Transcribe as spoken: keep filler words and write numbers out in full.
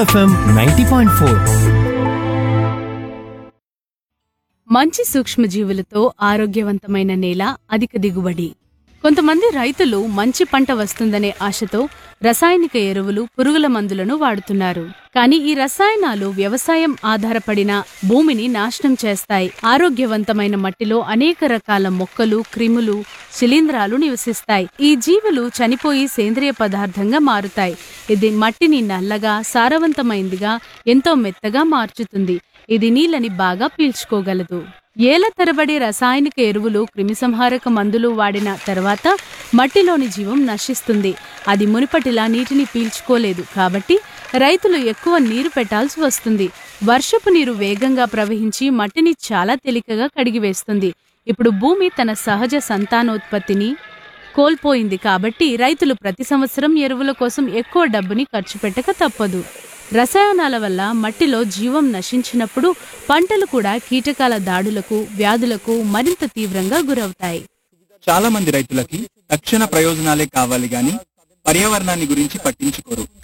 FM ninety point four. మంచి సూక్ష్మజీవులతో ఆరోగ్యవంతమైన నేల, అధిక దిగుబడి. కొంతమంది రైతులు మంచి పంట వస్తుందనే ఆశతో రసాయనిక ఎరువులు, పురుగుల మందులను వాడుతున్నారు. కానీ ఈ రసాయనాలు వ్యవసాయం ఆధారపడిన భూమిని నాశనం చేస్తాయి. ఆరోగ్యవంతమైన మట్టిలో అనేక రకాల మొక్కలు, క్రిములు, శిలీంధ్రాలు నివసిస్తాయి. ఈ జీవులు చనిపోయి సేంద్రియ పదార్థంగా మారుతాయి. ఇది మట్టిని నల్లగా, సారవంతమైందిగా, ఎంతో మెత్తగా మార్చుతుంది. ఇది నీళ్ళని బాగా పీల్చుకోగలదు. ఏళ్ల తరబడి రసాయనిక ఎరువులు, క్రిమిసంహారక మందులు వాడిన తర్వాత మట్టిలోని జీవం నశిస్తుంది. అది మునుపటిలా నీటిని పీల్చుకోలేదు. కాబట్టి రైతులు ఎక్కువ నీరు పెట్టాల్సి వస్తుంది. వర్షపు నీరు వేగంగా ప్రవహించి మట్టిని చాలా తేలికగా కడిగివేస్తుంది. ఇప్పుడు భూమి తన సహజ సంతానోత్పత్తిని కోల్పోయింది. కాబట్టి రైతులు ప్రతి సంవత్సరం ఎరువుల కోసం ఎక్కువ డబ్బుని ఖర్చు పెట్టక తప్పదు. రసాయనాల వల్ల మట్టిలో జీవం నశించినప్పుడు పంటలు కూడా కీటకాల దాడులకు, వ్యాధులకు మరింత తీవ్రంగా గురవుతాయి. చాలా మంది రైతులకి తక్షణ ప్రయోజనాలే కావాలి గాని పర్యావరణాన్ని గురించి పట్టించుకోరు.